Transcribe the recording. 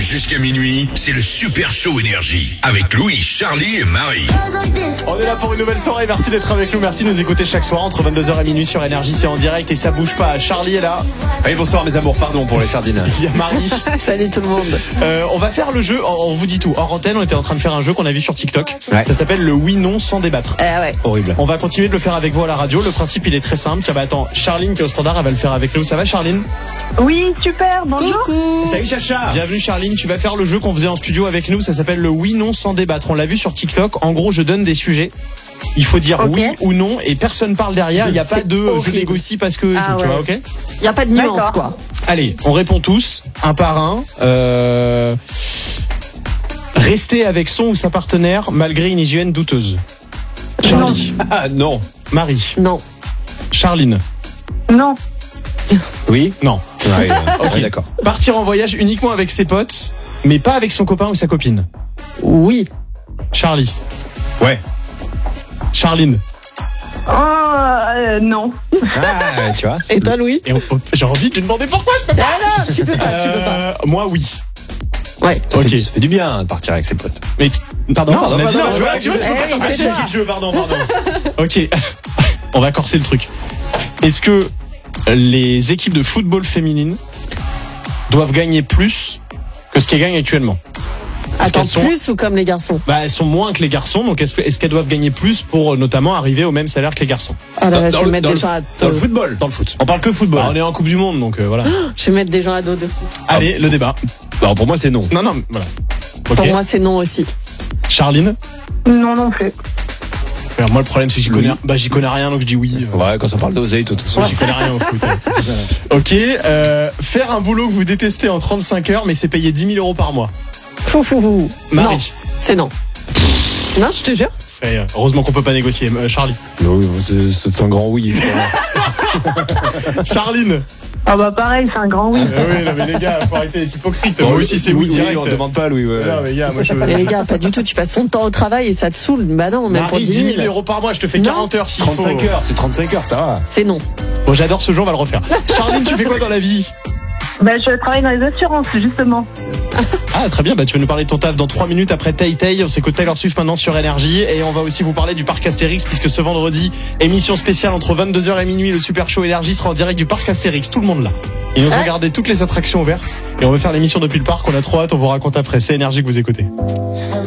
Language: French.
jusqu'à minuit, c'est le Super Show Énergie avec Louis, Charlie et Marie. On est là pour une nouvelle soirée, merci d'être avec nous, merci de nous écouter chaque soir entre 22h et minuit sur Énergie, c'est en direct et ça bouge pas. Charlie est là. Oui, bonsoir mes amours, pardon pour les sardines. Il y a Marie. Salut tout le monde. On va faire le jeu, on vous dit tout. Hors antenne, on était en train de faire un jeu qu'on a vu sur TikTok. Ouais. Ça s'appelle le oui-non sans débattre. Ouais. Horrible. On va continuer de le faire avec vous à la radio. Le principe, il est très simple. Tiens, bah attends, Charline qui est au standard, elle va le faire avec nous. Ça va, Charline? Oui, super, bonjour. Coucou. Salut Chacha. Bienvenue, Charline. Tu vas faire le jeu qu'on faisait en studio avec nous. Ça s'appelle le oui-non sans débattre. On l'a vu sur TikTok. En gros, je donne des sujets. Il faut dire Ok. oui ou non et personne parle derrière. Il n'y a pas C'est de je horrible. négocie parce que Ah tu ouais. vois, ok? Y a pas de nuance D'accord. quoi. Allez, on répond tous, un par un. Rester avec son ou sa partenaire malgré une hygiène douteuse. Charlie. Ah non. Marie. Non. Charline. Non, Oui. Non. Ouais, Ok. ouais, d'accord. Partir en voyage uniquement avec ses potes, mais pas avec son copain ou sa copine. Oui. Charlie. Ouais. Charline. non. Ah, tu vois. Et toi Louis? Et j'ai envie de lui demander pourquoi je peux pas. Ah non, tu peux pas. Moi oui. Ouais. Ok. Ça fait du bien de partir avec ses potes. Mais Pardon, non, pardon, on a dit pardon, non, tu vois, tu Eh, peux pas il t'empêcher était avec le jeu, pardon. Ok. On va corser le truc. Est-ce que les équipes de football féminines doivent gagner plus que ce qu'elles gagnent actuellement? Est-ce Attends, qu'elles sont- plus ou comme les garçons? Bah, elles sont moins que les garçons, donc est-ce qu'elles doivent gagner plus pour notamment arriver au même salaire que les garçons? Ah là là, je Dans vais mettre le- des gens à Dans le dos. football. Dans le foot. On parle que football. Bah, on est en Coupe du Monde, donc voilà. Je vais mettre des gens à dos de fou. Allez, le débat. Non, pour moi c'est non. Non, voilà. Ok. Pour moi c'est non aussi. Charline. Non, non plus. Alors, moi, le problème, c'est que Louis. j'y connais rien, donc je dis oui. Ouais, quand ça parle d'oseille, de toute façon. J'y connais rien au foot. Ok. Faire un boulot que vous détestez en 35 heures, mais c'est payé 10 000 € par mois. Fou. Marie. Non, c'est non. Non, je te jure. Heureusement qu'on peut pas négocier. Charlie. Non, c'est un grand oui. Charline. Ah bah pareil, c'est un grand oui. Oui, non, mais les gars, faut arrêter d'être hypocrite. Moi aussi, c'est oui, oui, direct. on demande pas Louis. Ouais. Non, mais gars, moi, je Mais les gars, pas du tout. Tu passes ton temps au travail et ça te saule. Bah non, même pour Marie, 10 10 000. 000 € par mois, je te fais Non. 40 heures s'il faut. 35 heures, c'est 35 heures, ça va. C'est non. Bon, j'adore ce jeu, on va le refaire. Charline, tu fais quoi dans la vie? Bah je travaille dans les assurances, justement. Ah, très bien, bah tu vas nous parler de ton taf dans 3 minutes après Tay Tay. On s'écoute Taylor Swift maintenant sur Énergie. Et on va aussi vous parler du parc Astérix, puisque ce vendredi, émission spéciale entre 22h et minuit, le Super Show Énergie sera en direct du parc Astérix. Tout le monde là. Ils nous ont Ouais. gardé toutes les attractions ouvertes. Et on va faire l'émission depuis le parc, on a trop hâte, on vous raconte après. C'est Énergie que vous écoutez.